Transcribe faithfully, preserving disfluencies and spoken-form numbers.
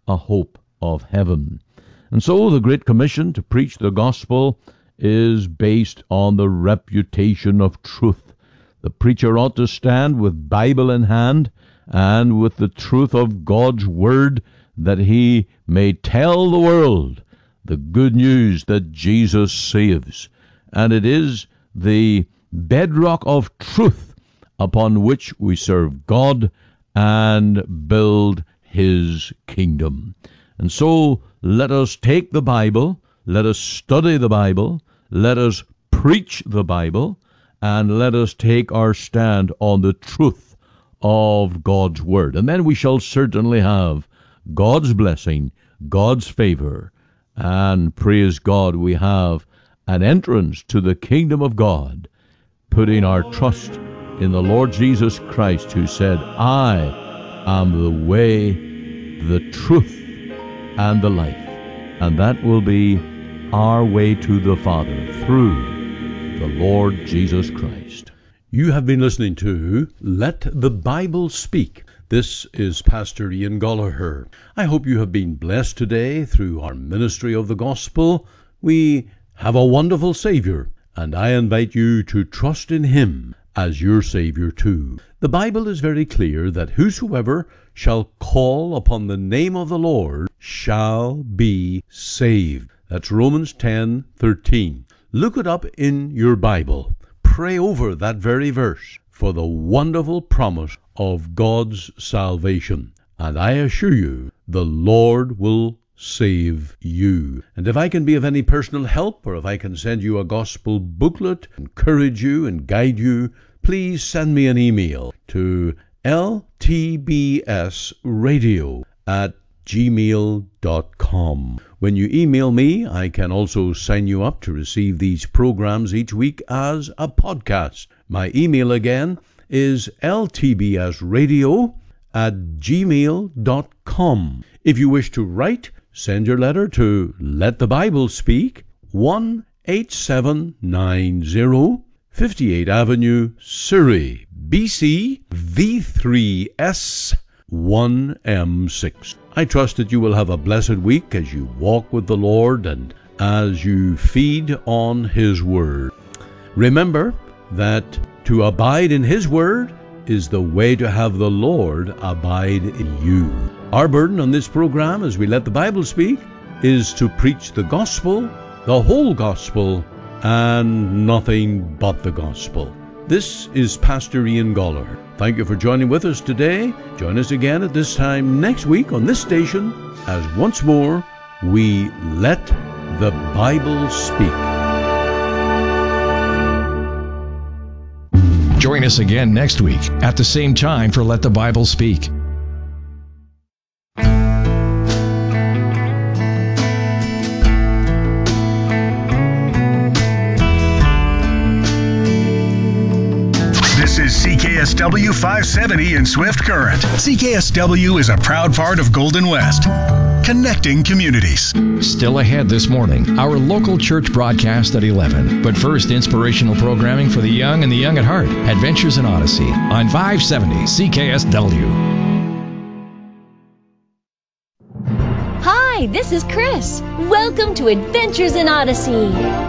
a hope of heaven. And so the Great Commission to preach the gospel is based on the reputation of truth. The preacher ought to stand with Bible in hand and with the truth of God's word, that he may tell the world the good news that Jesus saves. And it is the bedrock of truth upon which we serve God and build his kingdom. And so let us take the Bible, let us study the Bible, let us preach the Bible, and let us take our stand on the truth of God's word. And then we shall certainly have God's blessing, God's favor, and praise God, we have an entrance to the kingdom of God, putting our trust in the Lord Jesus Christ, who said, I am the way, the truth, and the life. And that will be our way to the Father through the Lord Jesus Christ. You have been listening to Let the Bible Speak. This is Pastor Ian Gollaher. I hope you have been blessed today through our ministry of the gospel. We have a wonderful Savior, and I invite you to trust in him as your Savior too. The Bible is very clear that whosoever shall call upon the name of the Lord shall be saved. That's Romans ten thirteen. Look it up in your Bible. Pray over that very verse for the wonderful promise of God's salvation. And I assure you, the Lord will save you. And if I can be of any personal help, or if I can send you a gospel booklet, encourage you and guide you, please send me an email to l t b s radio at gmail dot com. When you email me, I can also sign you up to receive these programs each week as a podcast. My email again is l t b s radio at gmail dot com. If you wish to write, send your letter to Let the Bible Speak, one eight seven nine zero, fifty-eighth Avenue, Surrey, B C, V three S one M six. I trust that you will have a blessed week as you walk with the Lord and as you feed on his word. Remember that to abide in his word is the way to have the Lord abide in you. Our burden on this program, as we let the Bible speak, is to preach the gospel, the whole gospel, and nothing but the gospel. This is Pastor Ian Gollaher. Thank you for joining with us today. Join us again at this time next week on this station as once more we let the Bible speak. Join us again next week at the same time for Let the Bible Speak. This is C K S W five seventy in Swift Current. C K S W is a proud part of Golden West, connecting communities. Still ahead this morning, our local church broadcast at eleven. But first, inspirational programming for the young and the young at heart. Adventures in Odyssey on five seventy C K S W. Hi, this is Chris. Welcome to Adventures in Odyssey.